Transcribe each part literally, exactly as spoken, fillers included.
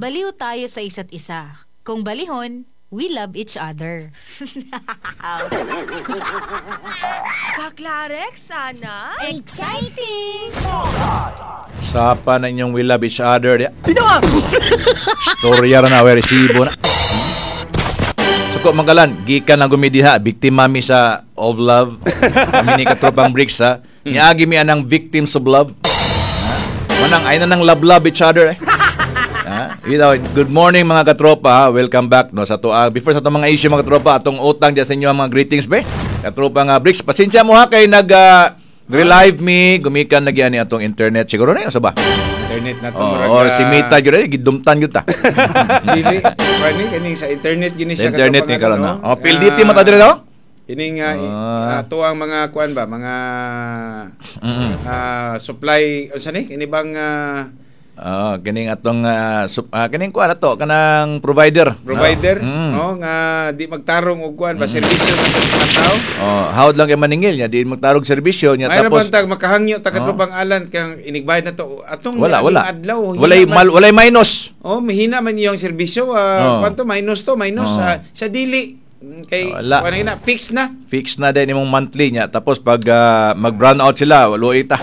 Baliw tayo sa isa't isa. Kung balihon, we love each other. Kaklarek, sana? Exciting! Sapa na inyong we love each other. Storya ra na, we resibo na. Suko Magalan, gikan ang gumidiha, biktima mi sa of love. Kami ni katropang Bricks ha. Niagi mi anang victims of love. Manang ay na nang love-love each other eh. Ha? Good morning mga katropa ha? Welcome back no sa to uh, before sa to mga issue mga katropa atong utang diyan sa inyo ang mga greetings be. Katropa nga Bricks, pasensya mo ha kay nag uh, relive me gumikan nagyan ni atong internet siguro na yun sa ba? Internet na to oh, murag. Or si Mita gyud ay gidumtan gyud ta. Dili kani kani sa internet gini siya internet ni karon na. no? Oh, P L D T mata dire daw? Ini nga uh, ato ang mga kuan ba mga mm-hmm. uh, supply unsa ni kini bang uh, oh, kining atong uh, sup, uh, kining kuan ato kanang provider. Provider, no, mm. no nga di magtarong og kuan ba mm. serbisyo ng mga tao. Oh, hawd lang kay maningil niya di magtarong serbisyo niya may tapos tag makahangyo ta katubang oh. alan kang inigbayad na to atong wala wala adlaw. Walay mal, walay minus. Oh, mahina man yung serbisyo uh, oh. Kwanto minus to minus oh. uh, sa dili kay wala na fix na fix na din imong monthly niya tapos pag uh, mag-run out sila walo ita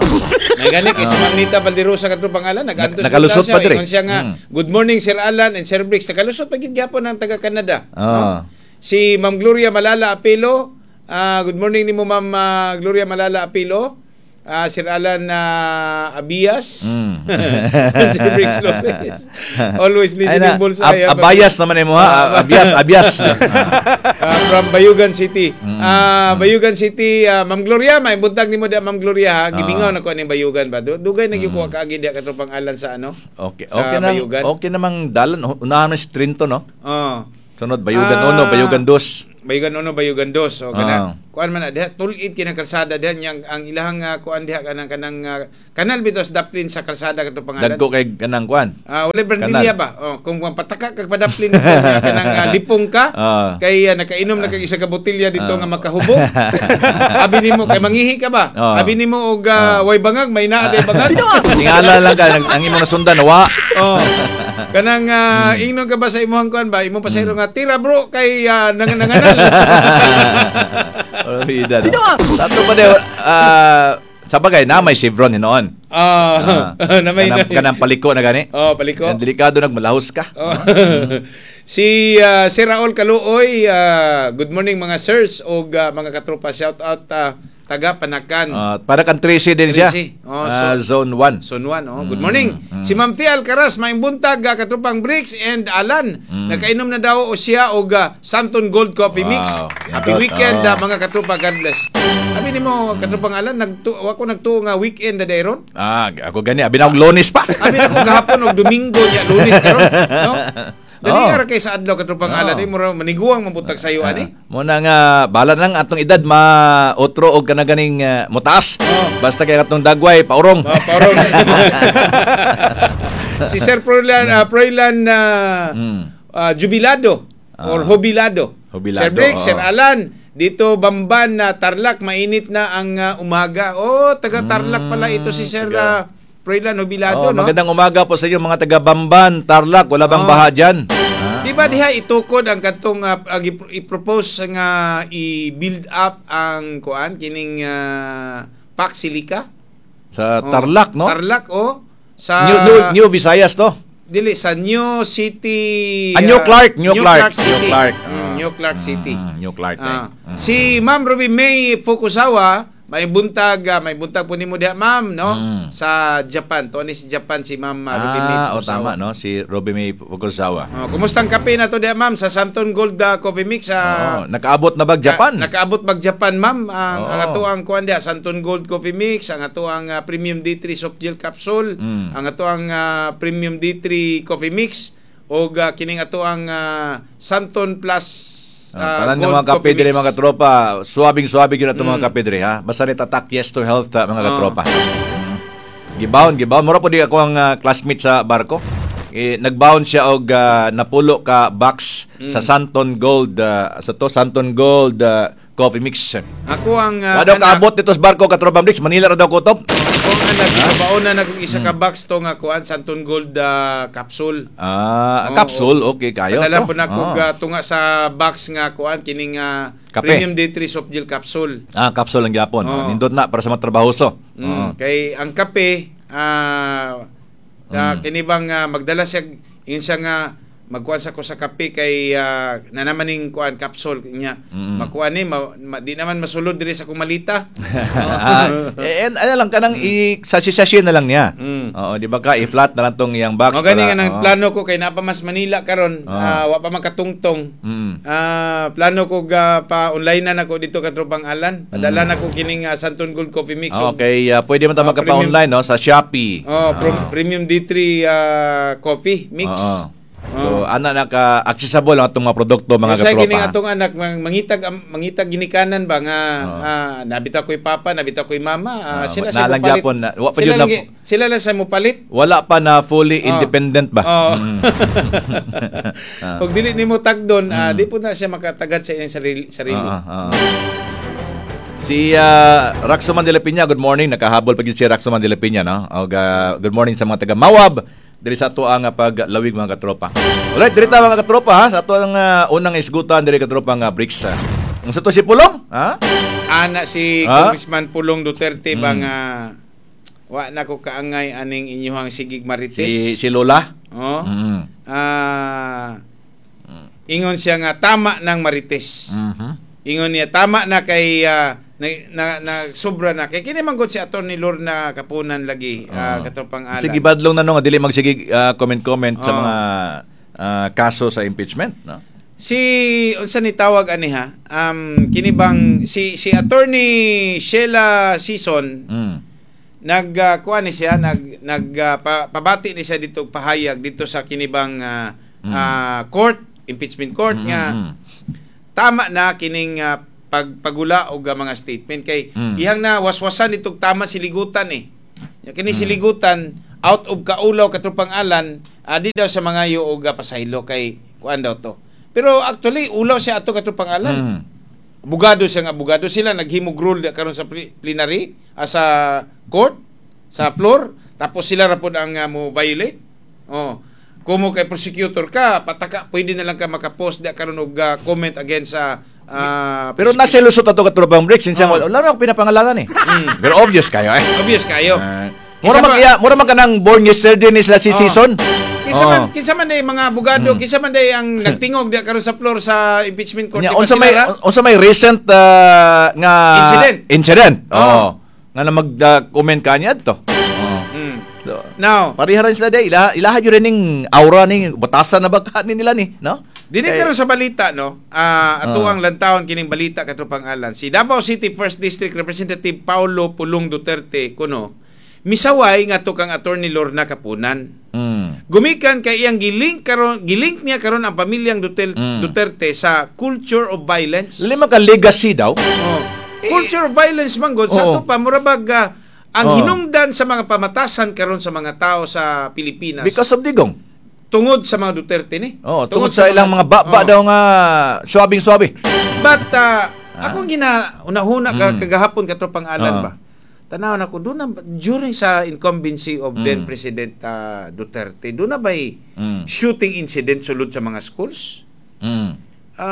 may gani kay si Magnita Valderosa kadto pangalan nag-antos nakalusot pa dire siya nga mm. Good morning Sir Alan and Sir Bricks nakalusot pa gid gyapon ng taga Canada oh. no? Si Ma'am Gloria Malala Apilo uh, good morning nimo Ma'am uh, Gloria Malala Apilo. Uh, Sir Alan uh, Abias mm. Si Bricks Lopez always listening bulsa ab- Abayas naman mo ha Abias Abias uh, from Bayugan City mm. uh, Bayugan City uh, Ma'am Gloria may buntag nimo da Ma'am Gloria ha gibingaw uh. na ko ni Bayugan ba dugay na gyud ko kaagi dia katropang Alan sa ano okay okay nang okay namang dalan unahan na strinto no oh sunod Bayugan uno uh, Bayugan dos Bayugan uno Bayugan dos so kana uh. kuan man na diha tulid kini kalsada diha yang ang ilahang uh, kuan diha kanang kanang uh, kanal bitos daplin sa kalsada kadto pangalan dagko kay kanang kuan ah uh, wala brandilya ba oh kung pataka kag padaplin ko uh, kanang uh, lipong ka uh. kay uh, nakainom na kag isa ka botelya dito uh. nga makahubog abi nimo kay mangihi ka ba uh. abi nimo og uh, uh. way bangag may naa day bangag tingala lang ka ang imong nasundan wa oh kanang uh, hmm. ingnon ka ba sa imong kuan ba imong pasayro hmm. nga tira bro kay uh, nangananganal oh ida tato pa de uh, sa bagay na may chevron noon ah uh, na may kanang, kanang paliko na gani oh paliko ang delikado nagmalahos ka oh. Si uh, Sir Raul Kaluoy uh, good morning mga sirs og uh, mga katropa shout out uh, taga Panakan. Uh, para kan Tracy din siya. Oh, uh, so, zone one. Zone one. Oh. Good morning. Mm, mm. Si Ma'am Thea Alcaraz, may buntag, uh, katropang Bricks and Alan. Mm. Nakainom na daw o siya og uh, Santon Gold Coffee wow. Mix. Happy yeah, weekend, oh. uh, mga katropa. God bless. Sabi ni mo, katropang Alan, nagtu ako nagtuo nga weekend na dayron. Ah, ako gani. Abi na og Lunes pa. Abi na og gahapon og Domingo niya. Lunes karon. No? Dali oh. Ara kay sa adlaw katropang oh. Alan, eh, mura maniguang mabuntag sa iyo ani. Mo na nga bala nang atong edad ma otro og kana ganing uh, motaas. Oh. Basta kay atong dagway paurong. Oh, paurong. Si Sir Proilan uh, Proilan uh, mm. uh, jubilado ah. or hobilado. hobilado. Sir Bricks, oh. Sir Alan, dito Bamban na uh, Tarlac mainit na ang uh, umaga. Oh, taga Tarlac pala ito si Sir uh, Proilan Hobilado, oh, no? Magandang umaga po sa inyo mga taga Bamban, Tarlac, wala bang oh. baha dyan? Ah. Di ba diha itukod ang katong uh, i-propose nga i-build up ang kuan kining uh, Pac Silica sa oh. Tarlac, no? Tarlac, oh. Sa New, New, New Visayas to. Dili sa New City. Uh, ah, New Clark, New, New Clark, Clark City. New Clark. Mm, New Clark City. Mm, New Clark. Uh, mm. Si Ma'am Ruby May Fukusawa may buntag, uh, may buntag po ni mo diha, ma'am, no? Mm. Sa Japan. To ni si Japan si Ma'am uh, Ruby May Fukusawa. Ah, o tama, no? Si Ruby May Fukusawa. Oh, kumustang kape na to diha, ma'am, sa Santon Gold uh, Coffee Mix. Uh, oh, nakaabot na bag Japan? Ka, nakaabot bag Japan, ma'am. Ang, oh. ang ato ang kuan diha, Santon Gold Coffee Mix, ang ato ang uh, Premium D three Soft Gel Capsule, mm. ang ato ang uh, Premium D three Coffee Mix, o uh, kining ato ang uh, Santon Plus Uh, Tanan ng mga kape dire mga katropa, suwabing-suwabing yun ato mm. mga kape dire ha. Basta rin tatak yes to health uh, mga katropa. Oh. Gibaon, gibaon. Mura po di ako ang uh, classmate sa barko. Eh, nagbaon siya og uh, napulo ka box mm. sa Santon Gold, uh, sa to Santon Gold uh, Coffee Mix. Ako ang uh, Wala kaabot dito sa barko katropa Bricks, Manila ra daw kutob. Kung nagbaon na nag isa ka box to nga kuan Santon Gold ah, capsule. Ah, Oo, capsule, okay kayo. Padala to. po na ko Ah. ga tunga sa box nga kuan kining ah, Kape. Premium D three soft gel capsule. Ah, capsule lang gyapon. Oo. Nindot na para sa mga trabahoso. Mm, Oo. kay ang kape ah Mm. kini bang ah, magdala siya yun siya nga magkuan sa ko sa kape kay uh, nanamaning kuan capsule niya. Mm. Makuan ni ma, ma, di naman masulod diri sa kumalita. Ah, eh, and ano lang kanang i sashi-sashi na lang niya. Mm. Oo, di ba ka i-flat na lang tong iyang box Mo gani nga para- nang oo. plano ko kay napa mas Manila karon, Oo. ah, wa pa man katungtong. Mm. Ah, plano ko ga pa online na nako dito ka Tropang Alan. Padala na ko kining ah, Santon Gold Coffee Mix. Ah, okay, ah, pwede man ta Ah, magpa-online no sa Shopee. Oh, Ah. prom- Premium D three ah, coffee mix. Oo. So, ana naka accessible ang atong mga produkto mga Sa kining katropa. atong anak mang- mangitag am- mangitag ginikanan ba nga Oo. ah, nabita ko'y papa, nabita ko'y mama, ah, Ah, sila na sa lang mupalit. gyapon na- wa pa Sila yun lang, na- gi- sila lang sa mupalit. Wala pa na fully Oh. independent ba? Oh. Mm. Ah. Pag dili nimo tagdon, ah, di po na siya makatagad sa iyang sarili. sarili. Oo, oo. Si uh, Raxoman de la Piña, good morning. Nakahabol pa gyud si Raxoman de la Piña, no? Og, uh, good morning sa mga taga Mawab diri sa ato ang uh, paglawig mga katropa. Alright, diri ta mga katropa ha, sa ato ang uh, unang isgutan diri katropa nga bricks. Ha? Ang sa to si Pulong, ha? Ana si Ah? Congressman Pulong Duterte ba Mm. nga wa na ko kaangay aning inyuhang sigig marites. Si si Lola. Oh. Mm. Ah, ingon siya nga tama ng marites. Mhm. Ingon niya tama na kay ah, na, na, na sobra na kay kini man gud si Attorney Lorna Kapunan lagi ah, Oo. katropang Alan. Sige badlong na no nga dili magsige uh, comment-comment sa Oo. mga uh, kaso sa impeachment, no? Si unsa ni tawag ani ha? Um kini bang si si Attorney Sheila Season Mm. nag uh, kuan ni siya nag nag ah, pa, pabati ni siya dito pahayag dito sa kinibang uh, Mm. ah, court impeachment court Mm, nga mm, mm. tama na kining ah, pag pagula og ah, mga statement kay Mm. ihang na waswasan itong tama siligutan eh kini Mm. siligutan out of kaulaw katrupang Alan ah, di daw sa mga yo og ah, pasaylo kay kuan daw to pero actually ulaw siya ato katrupang Alan Mm. abogado siya nga abogado sila naghimog rule karon sa pli- plenary ah, sa court sa floor tapos sila ra pud ang ah, mo violate oh kumo kay prosecutor ka pataka pwede na lang ka makapost di karon og ah, comment against sa ah, Pero prosecutor. nasilusot ato katropang bricks siya Oo. wala na akong pinapangalanan eh. Mm. Pero obvious kayo eh. obvious kayo Uh, Kinsa mura mag ba- iya, mura man kanang born yesterday ni sila si Oo. season. kinsa Oo. man kinsa man day mga abogado Mm. kinsa man day ang nagtingog di karon sa floor sa impeachment court Nya, di ba unsa may sila ra? unsa may recent uh, nga Incident. incident. Oo. Oh. Nga na mag-comment ka niya to. Oh. Mm. So, now pariharan sila day. Ilaha, ilaha yun rin ning aura ning batasan na baka ni nila ni, no? Dili Eh, karon sa balita no, ah ato Ah. ang lantawon kining balita katropang Alan. Si Davao City First District Representative Paulo Pulong Duterte kuno misaway nga to kang Attorney Lorna Kapunan. Mm. Gumikan kay iyang gilink karon gilink niya karon ang pamilyang Dutel- Mm. Duterte sa culture of violence. Lima ka legacy daw. Oh. Culture of violence man gud sa Oo. ato pa murabag ah, ang Oo. hinungdan sa mga pamatasan karon sa mga tao sa Pilipinas Because of digong. tungod sa mga Duterte ni. Oh, tungod sa ilang mga baba Oo. daw nga swabing-swabi. But uh, akong gina una-una ka Mm. kagahapon katropang Alan Ah. ba. Tanaw na ko doon na during sa incumbency of Mm. then President uh, Duterte, doon na ba'y Mm. shooting incident sulod sa mga schools? Mm.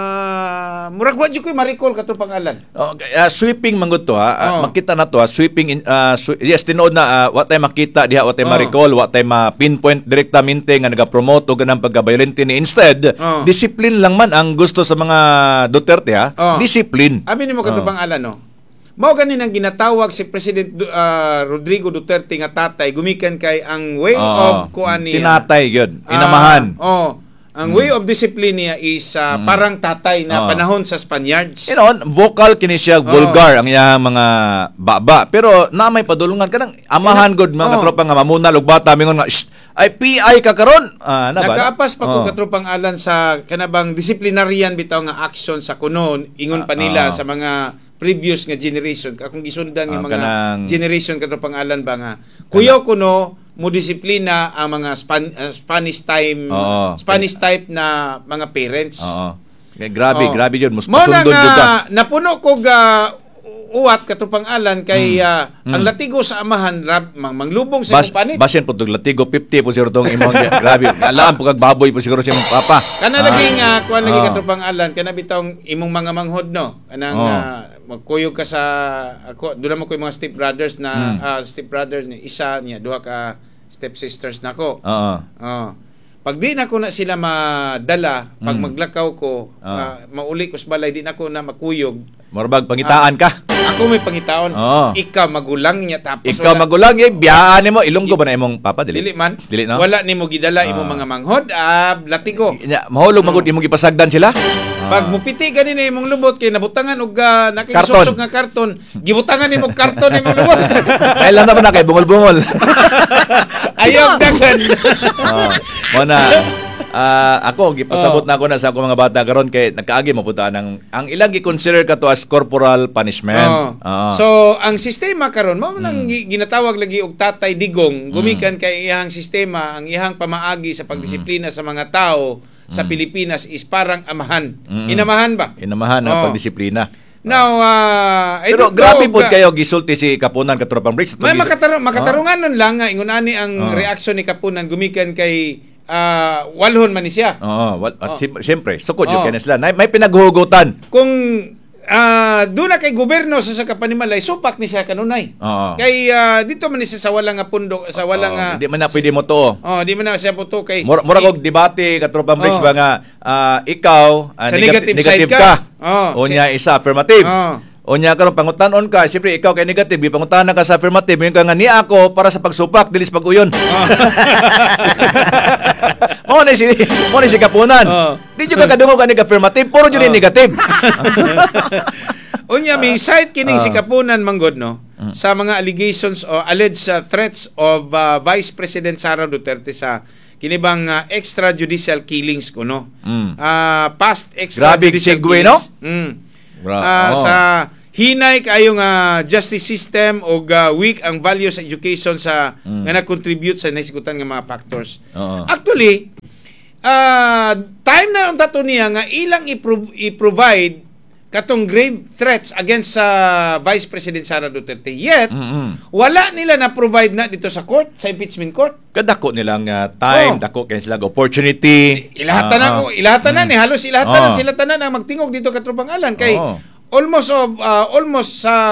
Ah, murag wa jud koy ma-recall katropang Alan. Okay, uh, sweeping manggod to ha. Uh, Oh. makita na to ha. Sweeping in, uh, swi- yes tinuod na uh, wa tay makita diha wa tay Oh. ma-recall, wa tay ma-pinpoint direktamente nga naga-promote og ganang pagka-violente ni instead Oh. discipline lang man ang gusto sa mga Duterte ha. Oh. Discipline. Abi nimo Oh. katropang Alan no. Mao gani nang ginatawag si President Du- ah, Rodrigo Duterte nga tatay gumikan kay ang way Oo. of kuan niya. Tinatay gyud, Ah, inamahan. oh, ang way of discipline niya is ah, parang tatay na Oh. panahon sa Spaniards. You know, vocal kini siya, Oh. vulgar ang iyang mga baba. Pero na may padulungan kanang amahan god mga Oh. katropa nga mamunal og bata mingon nga, "Shh, ay P I ka karon." Ah, na ba? Nagkaapas pa ko Oh. katropang Alan sa kanabang disciplinarian bitaw nga action sa kuno ingon pa nila Ah, ah. sa mga previous nga generation akong gisundan nga Ah, mga kanang- generation katropang Alan ba nga kuyaw kuno mo disiplina ang mga Span- uh, Spanish time Oo. Spanish type na mga parents. Oo. Kaya grabe, Oh. grabe yun. Mus Mao na musundon nga jud ka. napuno ko ga uwat katupang alan kay ah, ang latigo sa amahan rab, mang, manglubong sa Bas, imong panit. basin po itong latigo, fifty po siguro itong imong, grabe, alaan po kag baboy po siguro si imong papa. Kana Ah. laging uh, kuan lagi Ah. katupang alan kana bitong imong mga manghod no. Anang Oh. ah, magkuyog ka sa ako doon naman ko yung mga step brothers na ah, step brother ni isa niya duha ka step sisters nako. Oo. Oh. Pag di na ko na sila madala, pag Mm. maglakaw ko, Ah. ah, mauli ko sa balay, di na ko na makuyog. Marbag pangitaan ka. Ako may pangitaon, Oo. ikaw magulang niya tapos Ikaw wala- magulang eh, biyaan nimo ilunggo ba na imong papa dili? Dili man. Dili no. Wala nimo gidala imong Ah. mga manghod, ah, latigo. Nya, mahulog magud imong gipasagdan sila. Pag mupiti ganin na imong lubot kay nabutangan og uh, Karton. nakikisusog nga karton, gibutangan nimo og karton imong lubot. Kailan na ba na kay bungol-bungol? Ayaw dagan. Oh, mo na ah, ako gipasabot na ako na sa ako mga bata karon kay nagkaagi mo puta ng ang ilang gi-consider ka to as corporal punishment. Oo. Oo. So, ang sistema karon mao nang gi- ginatawag lagi og tatay digong, gumikan kay iyang sistema, ang iyang pamaagi sa pagdisiplina sa mga tao sa Pilipinas is parang amahan. Mm. Inamahan ba? Inamahan ang Oo. pagdisiplina. Now, uh, I Pero don't grabe know, po ga- kayo gisulti si Kapunan Katropang Bricks. May makatarong makatarungan nun lang nga ingon ani ang Oo. reaksyon ni Kapunan gumikan kay ah, walhon man ni siya. Oo, wal, Oo. at sim- siyempre, sukod Oo. yun kaya sila. May, may pinaghuhugutan. Kung ah, doon na kay gobyerno sa sa kapanimalay, supak ni siya kanunay. Oo. Kay ah, dito man ni siya sa walang nga pundo, sa walang Oo, nga Hindi man na pwede mo to. oh, di man na siya po to kay Mura, mura kog debate Katropang Bricks Oo. ba nga ah, ikaw ah, Sa negati- negative side negative ka. ka. Oo, O niya isa affirmative. Oo. O niya karon pangutanon ka, siyempre ikaw kay negative, di pangutanan ka sa affirmative, yun ka nga ni ako para sa pagsupak dilis pag-uyon. Mo ni si mo ni si Kapunan. Oo. Di jud ka kadungog ka ni affirmative, puro jud ni negative. Unya may side kining Ah. si Kapunan manggod no sa mga allegations o alleged uh, threats of uh, Vice President Sara Duterte sa kinibang uh, extrajudicial killings ko no. Mm. Ah, past Grabe extrajudicial segue, killings. Mm. Bra- Ah, oo. sa hinay kayo nga justice system o uh, weak ang values sa education sa Mm. nga nag-contribute sa naisigutan nga mga factors. Oo. Actually, ah, time na ang tato niya nga ilang ipro- i-provide katong grave threats against sa Vice President Sara Duterte. Yet, Mm-mm. wala nila na-provide na dito sa court, sa impeachment court. Kadako nilang ah, time, Oo. dako kay sila opportunity. Ilahatan na, Ah, ah. oh, ilahatan na ni halos ilahatan na Oo. sila tanan ang magtingog dito katropang alan kay Oo. almost of uh, almost sa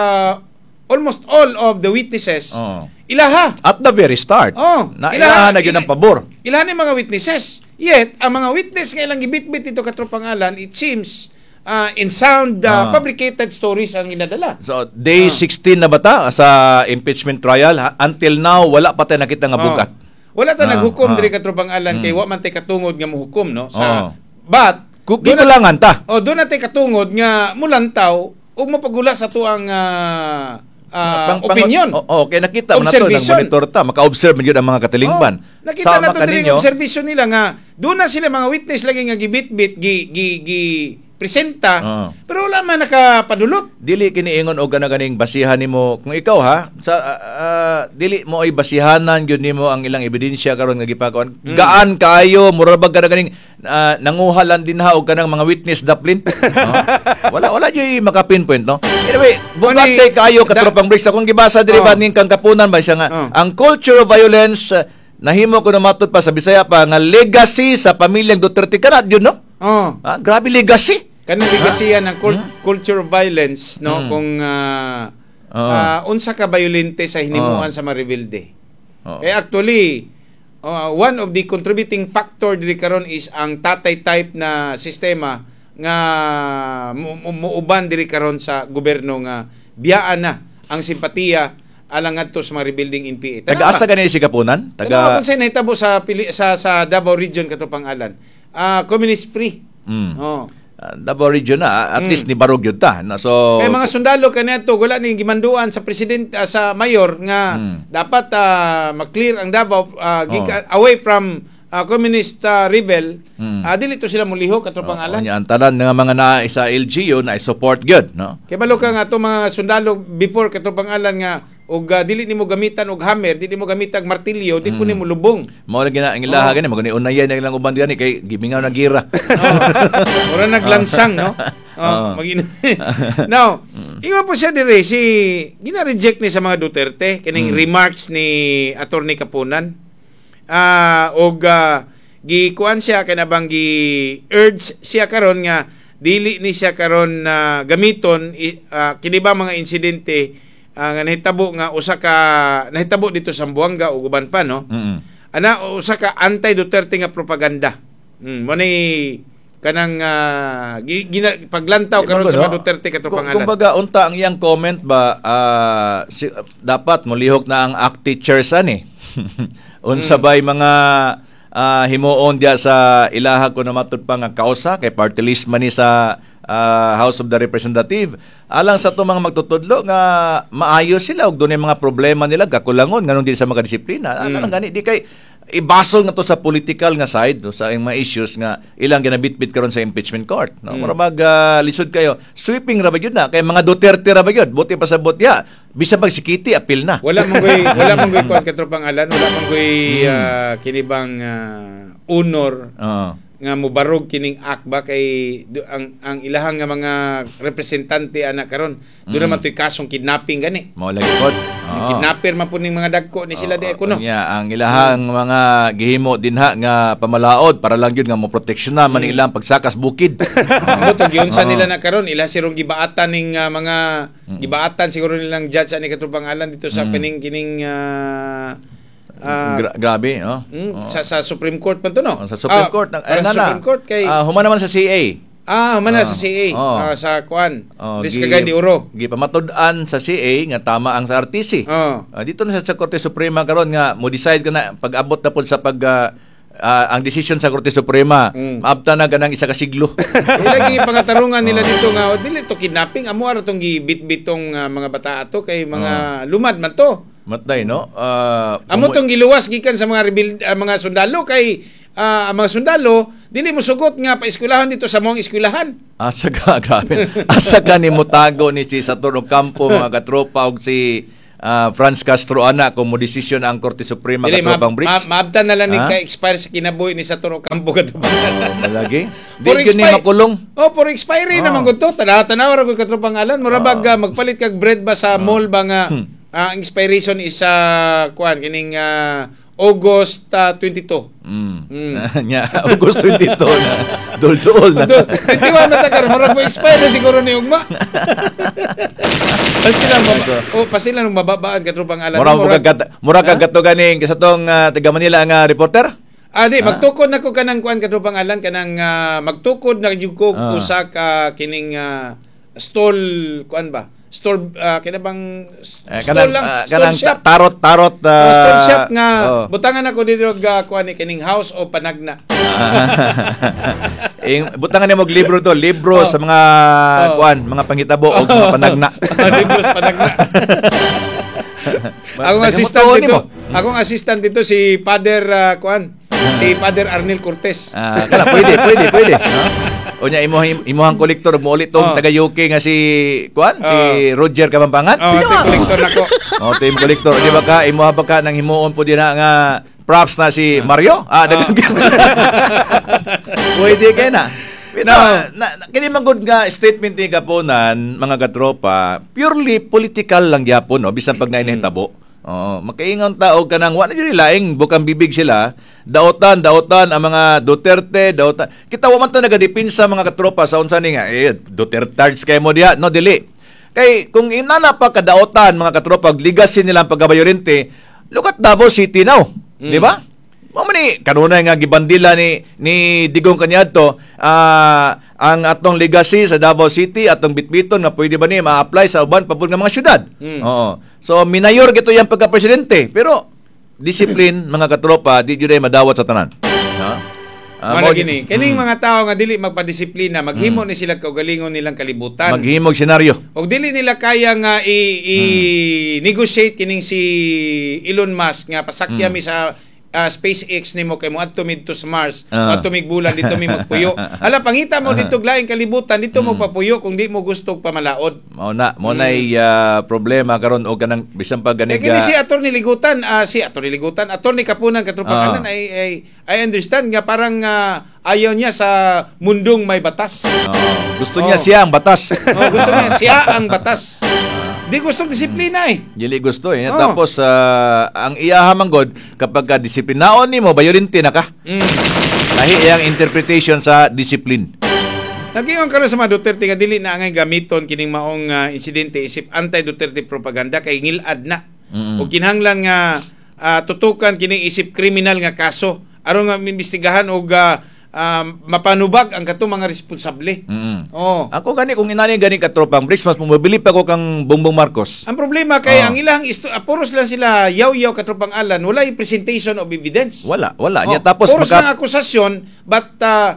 almost all of the witnesses Oo. ilaha. At the very start. Oh, na ilaha- ilahan na yun ila- ang pabor. Ilaha ni mga witnesses. Yet, ang mga witness nga ilang gibitbit dito katropang alan, it seems uh, in sound uh, Ah. fabricated stories ang inadala. So, day Ah. sixteen na bata sa impeachment trial. Ha? Until now, wala pa tayo nakita nga Oh. bugat. Wala ta Ah, naghukom ah. diri katropang alan kay Mm. wa man tay katungod nga muhukom no Oo. sa but Kung doon dito na- langan ta. oh doon natin katungod nga mulantaw ug mapagula sa tuang ah, ah, Pang- pang- opinion. Oo, oh, kaya nakita mo na to, ng Observation. monitor ta. Maka-observe man yun ang mga katilingban. Oh, nakita na to maka diri ninyo, yung observation nila nga doon na sila mga witness lagi nga gibit-bit gi gi gi presenta Oo. pero wala man nakapadulot. dili kiniingon og kana ganing basihan nimo kung ikaw ha sa ah, ah, dili mo ay basihanan gyud nimo ang ilang ebidensya karon nga gipakaon. Mm. Gaan kayo murabag kana ganing ah, nanguhalan din ha og kanang mga witness daplin. Oo. wala wala jud maka-pinpoint no. Anyway, bugante Oni- kayo da- katropang breaks akong gibasa diri Oo. ba ning kang Kapunan ba siya nga Oo. ang culture of violence ah, nahimo ko na matud pa sa Bisaya pa nga legacy sa pamilyang Duterte kanat yun no. Oh, Ah, grabe legacy. kanang ligasiya ng cul- culture of violence no Mm. kung ah, Oo. ah, unsa ka violente sa hinimuan sa marebelde. Oo. Eh actually, uh, one of the contributing factor diri karon is ang tatay type na sistema nga mu- mu- muuban diri karon sa gobyerno nga biyaan na ang simpatiya alang ngadto sa mga rebuilding in P A. Taga-asa ganini si Kapunan? Taga Taga kung sa nahitabo sa pili, sa sa Davao region katupang alan. Ah, communist free. Mm. Oh. Uh, Davao region na at Mm. least ni barog yun ta. No? So Kay mga sundalo kaniadto wala ning gimanduan sa presidente ah, sa mayor nga Mm. dapat ah, ma-clear ang Davao ah, gika- away from ah, communist ah, rebel. Mm. Ah, dili to sila muliho katropang oh, alan. ang tanan nga mga na sa L G U na support good, no? Kay balo ka nga to mga sundalo before katropang alan nga og uh, dili nimo gamitan og hammer, dili mo gamitan martilyo, di ko Mm. nimo lubong. Mao lang gina ang ilaha Oo. gani magani unayan na ilang uban gani kay gimingaw na gira. Oh, ora naglansang, no? Oh, Oo. magin Now, ingon po siya dire si gina-reject ni sa mga Duterte kining Mm. remarks ni Attorney Kapunan. Ah, og ah, gikuan siya kanabang gi-urge siya karon nga dili ni siya karon na gamiton i- ah, kini ba mga insidente ah, nga nahitabo nga usa ka nahitabo dito sa Zamboanga ug uban pa, no? Mm. Ana usa ka anti-Duterte nga propaganda. Mm, mo ni kanang ah, gi- gina, paglantaw karon sa mga Duterte katong Kung pangalan. kumbaga unta ang iyang comment ba ah, si, dapat molihok na ang A C T teachers ani. Unsa Mm. bay mga ah, himuon dia sa ilaha ko na matud pa nga kausa kay party list man ni sa ah, House of the Representative alang sa to mga magtutudlo nga maayo sila ug dunay mga problema nila gakulangon nganong di sa mga disiplina. Mm. Ano gani di kay ibasol nga to sa political nga side no, sa mga issues nga ilang ginabitbit karon sa impeachment court no. Mm. Mura mag ah, lisod kayo sweeping ra ba gyud na kay mga Duterte ra ba gyud buti pa sa botya bisan pag sikiti apil na. Wala man goy wala man goy kuan katong pangalan, wala man goy Mm. ah, kini bang ah, honor Oo. nga mubarog kining act ba kay du- ang ang ilahang nga mga representante ana karon do Mm. naman toy kasong kidnapping gani. Mao lagi pod. Ang kidnapper man po ning mga dagko ni sila di Oo, kuno. unya, ang ilahang mga gihimo dinha nga pamalaod para lang yun nga mo proteksyonan man Mm. ilang pagsakas bukid. Ano to gyunsa Oo. nila na karon ila sirong gibaatan ning ah, mga gibaatan siguro nilang judge ani katong pangalan dito sa Mm. kining kining ah, ah, Gra- grabe, no? mm, Oo. sa sa Supreme Court man to, no? Oh, sa Supreme Ah, Court nang para eh, sa na, Supreme Court kay ah, human naman sa C A. ah mana Oh. sa C A Oh. ah, sa kuan Oh, Dis gi- Cagayan de Oro. Gipamatud-an sa C A nga tama ang sa R T C. Oh. Ah, dito na sa Korte Suprema karon nga mo decide ka na pag-abot na pod sa pag ah, ah, ang decision sa Korte Suprema. Mm. Maabta na ganang isa ka siglo. Ilagi pangatarungan nila dito nga o dili to kidnapping amo ara tong gibit-bitong ah, mga bata ato kay mga lumad man to. Matay, no? Ah, Amo umu- tong giluwas gikan sa mga rebuild, ah, mga sundalo kay ah, ang mga sundalo dili mo sugot nga paeskwelahan dito sa mong eskwelahan. Asa ka, grabe. Asa ka ni Mutago ni si Saturno Campo, mga katropa, og si ah, Franz Castro ana kung mo desisyon ang Korte Suprema Dili ma, katropang ma, BRICS. maabtan na lang ni Ha? ka expire sa kinabuhi ni Saturo Campo katong pangalan. Malagi. Di For yun ni expi- makulong. Oh, for expiry Oh. naman gud to. Tanaw-tanaw ra gud katong pangalan. Murabag Oh. ah, magpalit kag bread ba sa mall ba nga Hmm. ah, ang expiration is sa kuan kining ah, August ah, twenty-two. Mm. Mm. Nya, August twenty-two na. Dol-dol na. Do, twenty-one na takar murag mo expire na siguro ni ugma. Pasti lang maba, oh, pasti lang mababaan katong pangalan. Mura mo Murag- kagat mura kagato ganing sa tong ah, taga Manila nga reporter. Ah, di, magtukod na ko kanang kuan katong pangalan kanang ah, magtukod na jud ko Ah. usa ka kining ah, stall kuan ba? Store ah, kina bang Eh, stall kanang lang, ah, stall kanang shop. tarot tarot Oh, ah, stall shop nga oh. butangan ako dito ga kuan ni kining house o panagna. Ing butangan ni mo og libro to, libro Oh. sa mga Oh. kuan, mga panghitabo og mga panagna. Dito sa panagna. Akong assistant Nagamutuon dito. mo. Akong assistant dito si Father ah, kuan, si Father Arnel Cortez. Ah, kala pwede, pwede, pwede. No? O nya imuhang imuhang kolektor mo ulit tong Oh. taga U K nga si kuan, si Roger Kabampangan. Oh, ate kolektor nako. Oh, team kolektor, di ba ka imuha pa ka nang himuon po dina nga props na si Mario? Ah, dagang pwede kay na. Pero, No. na, na, kini man gud nga statement ni Kaponan, mga katropa, purely political lang gyapon, no, bisan pag nainitabo. Oo, makaingon taog kanang wa na dili laing bukang bibig sila. Daotan, daotan ang mga Duterte, daotan. Kita wa man ta nagadepinsa mga katropa sa unsa ni nga eh Dutertards kay mo diha, no dili. Kay kung inana pa kadaotan mga katropa legacy nila ang paggabayorente, look at Davao City now, di ba? Mo man ni kanunay nga gibandila ni ni Digong Kanyadto ah ang atong legacy sa Davao City atong bitbiton nga pwede ba ni ma-apply sa uban pabud nga mga syudad. Mm. Oo. So minayor gito yang pagka-presidente pero discipline mga katropa di jud ay madawat sa tanan. No? Ah, Mao mao- gini. Kining mga tao nga dili magpadisiplina, maghimo ni sila kaugalingon nilang kalibutan. maghimog senaryo. Og dili nila kaya nga i, i- negotiate kining si Elon Musk nga pasakya mi sa ah, SpaceX nimo kay mo adto midto sa Mars, Ah. adto mig bulan dito mi magpuyo. Ala pangita mo dito laing kalibutan dito mo papuyo kung di mo gusto pamalaod. Mao na, mo na uh, problema karon og kanang bisan pa Eh, ganig kini si Atty. Ligutan, ah, si Atty. Ligutan, Atty. Kapunan Katrupanganan Ah. ay, ay I understand nga parang ah, ayaw niya sa mundong may batas. oh, gusto niya Oh. siya ang batas. Oh, gusto niya siya ang batas. Di gustong disiplina eh. Dili gusto eh. Oh. Tapos ah, ang iyaha man god kapag ka disiplinahon nimo bayorinti na ka. Mm. Lahi iyang interpretation sa discipline. Nagingon karon sa mga Duterte nga dili na angay gamiton kining maong ah, insidente isip anti-Duterte propaganda kay ngilad na. Mm-mm. O kinahanglan nga ah, tutukan kining isip kriminal nga kaso aron nga imbestigahan og ah, ah, mapanubag ang katong mga responsable. Mm. Oh. Ako gani kung inani gani ka tropang bricks mas mumabili pa ko kang Bongbong Marcos. Ang problema kay Oh. ang ilang isto, ah, puros lang sila yaw-yaw katropang alan, wala yung presentation of evidence. Wala, wala. Oh, Nya tapos puros maka- lang akusasyon but uh,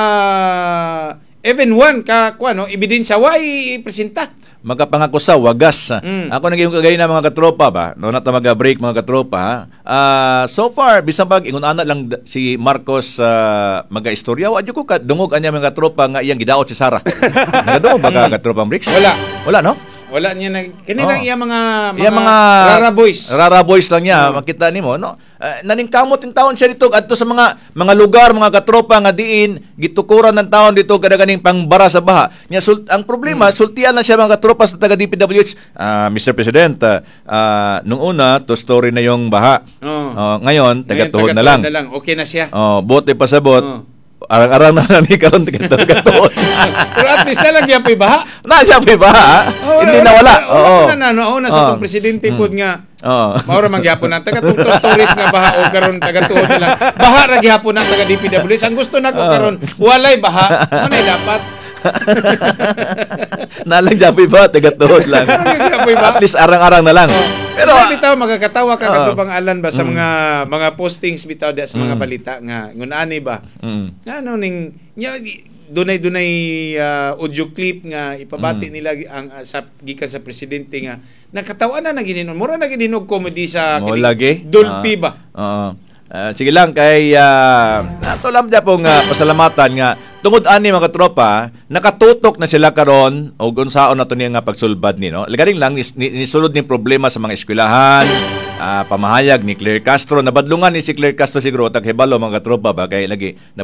uh, even one ka kuano ebidensya wa i-presenta. magapangako sa wagas. Mm. Ako naging kagay na mga katropa ba, no na ta maga-break mga katropa. Ah, so far bisan pag ingon ana lang d- si Marcos uh, maga-istorya wa jud ko ka dungog anya mga katropa nga iyang gidaot si Sara. Nagadungog ba ka katropa Bricks? Wala. Wala no? Wala niya nag kini Oh. lang iya mga mga, Iya mga rara boys. Rara boys lang niya, Mm. makita nimo no. Uh, naningkamot in taon siya dito adto sa mga mga lugar, mga katropa nga diin gitukuran ng taon dito kada kaning pangbara sa baha. Nya sul- ang problema sultian lang siya mga katropa sa taga D P W H. Ah, Mister President, ah, ah, nung una to story na yung baha. Oh. Oh, ngayon taga Ngayon, tuhod na taga-tuhod lang. Okay na siya. Oh, bote pasabot. Oh. Arang-arang na ni karon taga tuhod. Pero at least na lang gyapon baha. Na siya pa baha. Oh, Hindi na wala. Oo. Wala na na na sa Oh. tong presidente pod nga Oh. maura man gyapon na taga tuto stories nga baha o karon taga tuod na lang. Baha ra gyapon na taga D P W S. Ang gusto nako Oh. karon walay baha. Ano dapat? Nalang japi ba taga tuhod lang. Nalang japi ba? At least arang-arang na lang. Pero Pero sa bitaw magkakatawa ka Oo. katubang alan ba sa mga mga postings bitaw da sa mga balita nga ngun ani ba? mm, Nga ano ning nya dunay dunay uh, audio clip nga ipabati Mm. nila ang uh, sa gikan sa presidente nga nakatawa na naginon mura na gidinog comedy sa mo kining lagi. Dolphy Ah, ba? Oo. Ah, sige lang kay uh, ato lang dya pong ah, pasalamatan nga tungod ani mga tropa nakatutok na sila karon og unsaon nato niya nga pagsulbad ni no. Lagaring lang nis- ni- nisulod ni problema sa mga eskwelahan, ah, pamahayag ni Claire Castro nabadlungan ni si Claire Castro siguro tag hebalo mga tropa ba kay lagi na